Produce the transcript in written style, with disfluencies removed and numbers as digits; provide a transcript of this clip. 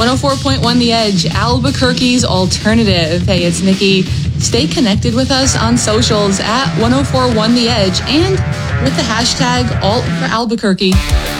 104.1 The Edge, Albuquerque's alternative. Hey, it's Nikki. Stay connected with us on socials at 1041 The Edge and with the hashtag Alt for Albuquerque.